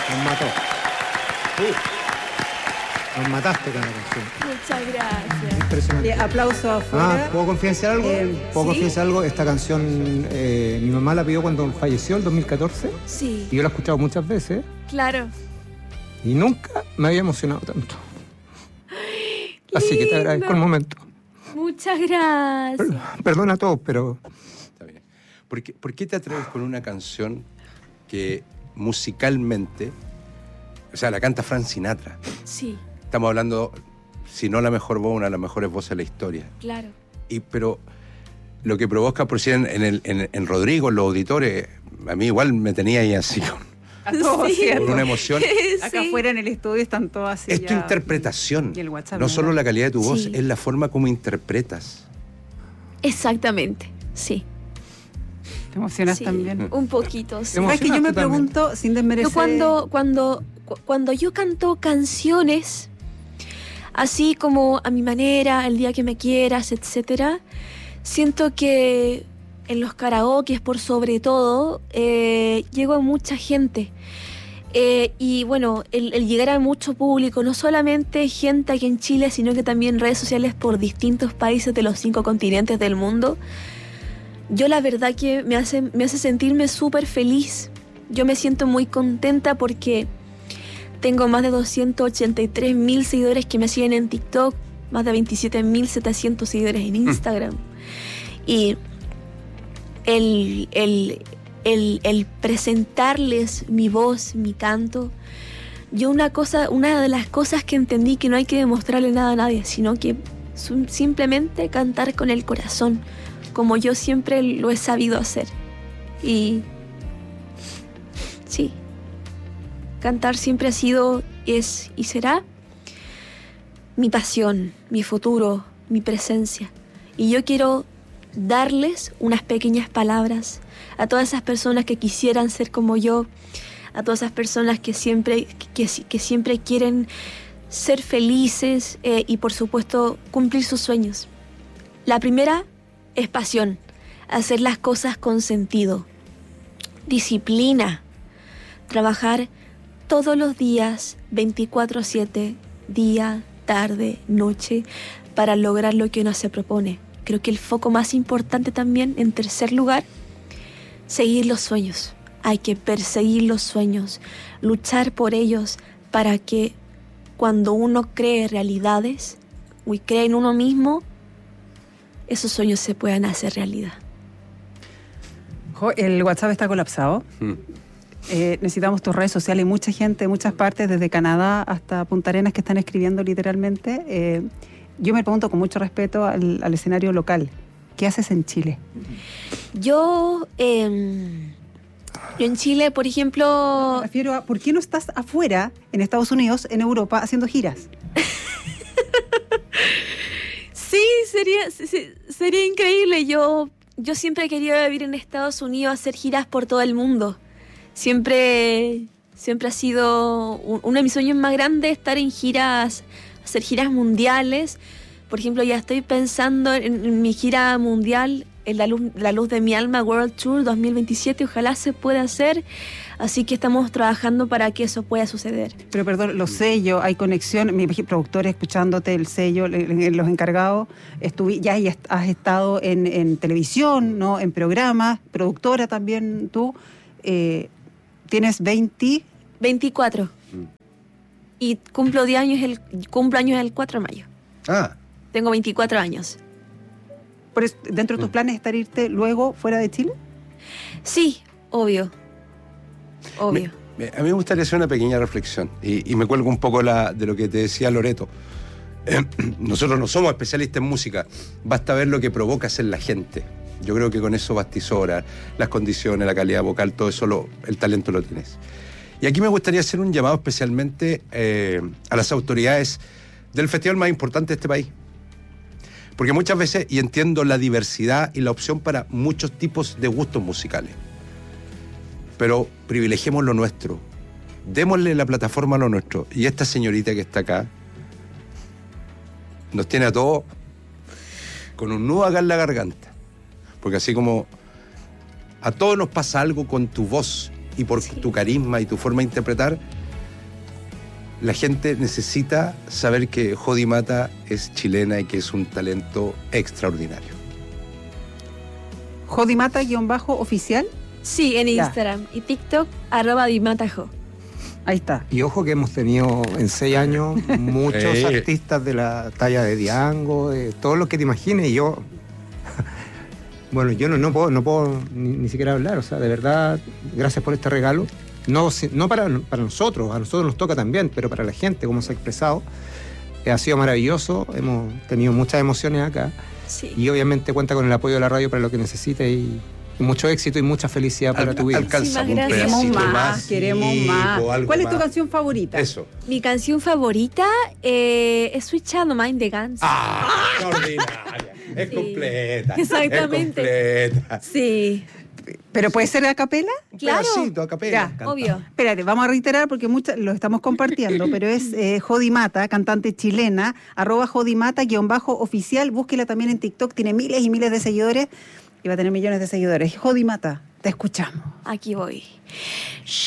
Nos mató. Nos mataste con la canción. Muchas gracias. Impresionante. Aplauso afuera. ¿Puedo confidenciar algo? ¿Puedo ¿sí? confidenciar algo? Esta canción mi mamá la pidió cuando falleció, el 2014. Sí, Y yo la he escuchado muchas veces. claro. Y nunca me había emocionado tanto. Así que te agradezco el momento. Muchas gracias. Perdona a todos, pero... Está bien. ¿Por qué te atreves con una canción que musicalmente, o sea, la canta Frank Sinatra? Sí, Estamos hablando, si no la mejor voz, una de las mejores voces de la historia. claro. Pero lo que provoca, por si en Rodrigo, en los auditores, a mí igual me tenía ahí así, A todos, Sí. ¿cierto? con una emoción. Acá Sí. afuera en el estudio están todos así. Es tu ya. interpretación, Y el WhatsApp, no ¿verdad? solo la calidad de tu voz, Sí. es la forma como interpretas. Exactamente, sí. Te emocionas Sí, también. un poquito, sí. Hemos- ¿Sabes que yo me Emocionaste también. pregunto, sin desmerecer... Yo cuando yo canto canciones, así como a mi manera, el día que me quieras, etcétera, siento que en los karaokes, por sobre todo, llego a mucha gente. Y bueno, el llegar a mucho público, no solamente gente aquí en Chile, sino que también redes sociales por distintos países de los 5 continentes del mundo, yo la verdad que me hace sentirme súper feliz. Yo me siento muy contenta porque tengo más de 283.000 seguidores que me siguen en TikTok, más de 27.700 seguidores en Instagram. Y el presentarles mi voz, mi canto, una de las cosas que entendí que no hay que demostrarle nada a nadie, sino que simplemente cantar con el corazón, como yo siempre lo he sabido hacer. Y sí, cantar siempre ha sido, es y será mi pasión, mi futuro, mi presencia. Y yo quiero darles unas pequeñas palabras a todas esas personas que quisieran ser como yo, a todas esas personas que siempre quieren ser felices y por supuesto cumplir sus sueños. La primera es pasión, hacer las cosas con sentido, disciplina, trabajar todos los días, 24/7, día, tarde, noche, para lograr lo que uno se propone. Creo que el foco más importante también, en tercer lugar, seguir los sueños. Hay que perseguir los sueños, luchar por ellos para que cuando uno cree realidades y cree en uno mismo, esos sueños se puedan hacer realidad. El WhatsApp está colapsado. Necesitamos tus redes sociales. Hay mucha gente de muchas partes, desde Canadá hasta Punta Arenas, que están escribiendo literalmente. Yo me pregunto con mucho respeto al escenario local. ¿Qué haces en Chile? Yo en Chile, por ejemplo... Me refiero a, ¿por qué no estás afuera, en Estados Unidos, en Europa, haciendo giras? Sí, sería increíble. Yo siempre he querido vivir en Estados Unidos, hacer giras por todo el mundo. Siempre ha sido uno de mis sueños más grandes, estar en giras, hacer giras mundiales. Por ejemplo, ya estoy pensando en mi gira mundial, en la luz de mi alma World Tour 2027. Ojalá se pueda hacer. Así que estamos trabajando para que eso pueda suceder. Pero perdón, los sellos, hay conexión, mi productores escuchándote, el sello, los encargados, ya has estado en televisión, ¿no? En programas, productora también tú, tienes 24. Y cumplo años el 4 de mayo. Ah, Tengo 24 años. Por eso, ¿dentro de tus planes estar irte luego fuera de Chile? Sí, obvio. a mí me gustaría hacer una pequeña reflexión y me cuelgo un poco de lo que te decía Loreto. Nosotros no somos especialistas en música, basta ver lo que provocas en la gente. Yo creo que con eso basta y sobra. Las condiciones, la calidad vocal, todo eso, el talento lo tienes. Y aquí me gustaría hacer un llamado especialmente a las autoridades del festival más importante de este país. Porque muchas veces, y entiendo la diversidad y la opción para muchos tipos de gustos musicales, pero privilegiemos lo nuestro, démosle la plataforma a lo nuestro. Y esta señorita que está acá nos tiene a todos con un nudo acá en la garganta, porque así como a todos nos pasa algo con tu voz y por Sí. tu carisma y tu forma de interpretar, la gente necesita saber que Jody Mata es chilena y que es un talento extraordinario. Jody Mata _oficial. Sí, en Ya. Instagram y TikTok, @dimatajo. Ahí está. Y ojo que hemos tenido en 6 años muchos artistas de la talla de Diango, de todo lo que te imagines. Y yo, bueno, yo no puedo ni siquiera hablar. O sea, de verdad, gracias por este regalo. No para nosotros, a nosotros nos toca también, pero para la gente, como se ha expresado, ha sido maravilloso. Hemos tenido muchas emociones acá. Sí. Y obviamente cuenta con el apoyo de la radio para lo que necesite y mucho éxito y mucha felicidad para tu vida. Alcanza un Muchísimas Queremos pedacito más, queremos sí, más. o algo ¿Cuál es tu más. canción favorita? Eso. Mi canción favorita es Sweet Child of Mine de Guns. Extraordinaria. Es Sí. completa. Exactamente. Es completa. Sí, ¿Pero puede ser a capela? Un Claro. pedacito a capela. Ya. Canta. obvio. Espérate, vamos a reiterar porque lo estamos compartiendo, pero es Jody Mata, cantante chilena, @Jody Mata _oficial. Búsquela también en TikTok, tiene miles y miles de seguidores y va a tener millones de seguidores. Jody Mata, te escuchamos. Aquí voy.